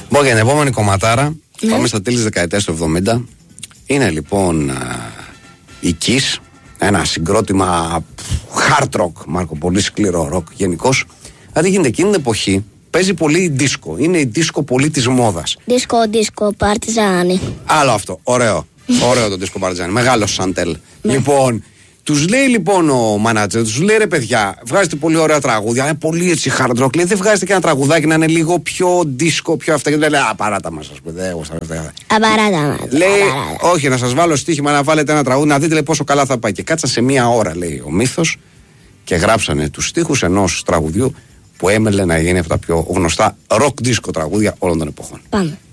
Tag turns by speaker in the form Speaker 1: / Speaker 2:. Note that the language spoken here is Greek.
Speaker 1: Λοιπόν, για την επόμενη κομματάρα, πάμε στα τέλη της δεκαετίας του 70. Είναι λοιπόν η Kiss, ένα συγκρότημα hard rock, Μάρκο, πολύ σκληρό rock γενικώς. Δηλαδή γίνεται εκείνη την εποχή, παίζει πολύ δίσκο. Είναι η δίσκο πολύ της μόδας. Δίσκο, παρτιζάνι. Άλλο αυτό, ωραίο. Ωραίο το δίσκο παρτιζάνι, μεγάλο σαντέλ. Λοιπόν, τους λέει λοιπόν ο μάνατζερ, τους λέει ρε παιδιά, βγάζετε πολύ ωραία τραγούδια, είναι πολύ έτσι hard rock. Λέει, δεν βγάζετε και ένα τραγουδάκι να είναι λίγο πιο δίσκο, πιο αυτά. Και του λέει, απαράτα μας, ας πούμε. Απαράτα μας. Λέει, όχι, να σας βάλω στοίχημα να βάλετε ένα τραγούδι, να δείτε λέει, πόσο καλά θα πάει. Και κάτσαν σε μία ώρα, λέει ο Μύθος, και γράψανε τους στίχους ενός τραγουδιού που έμελε να γίνει από τα πιο γνωστά rock disco τραγούδια όλων των εποχών. Πάμε.